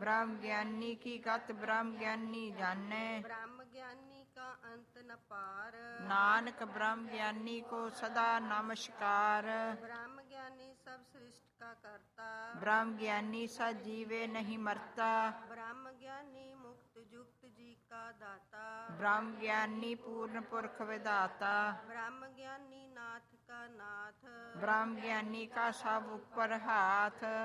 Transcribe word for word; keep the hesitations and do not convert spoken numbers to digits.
ब्रह्म ज्ञानी की गत ब्रह्म ज्ञानी जाने। ब्रह्म ज्ञानी का अंत न पार, नानक ब्रह्म ज्ञानी को सदा नमस्कार। ब्रह्म ज्ञानी सब सृष्टि का करता, ब्रह्म ज्ञानी सा जीवे नहीं मरता। ब्रह्म ज्ञानी मुक्त जुक्त जी का दाता, ब्रह्म ज्ञानी पूर्ण पुरख विधाता। ब्रह्म ज्ञानी नाथ का नाथ, ब्रह्म ज्ञानी का सब ऊपर हाथ।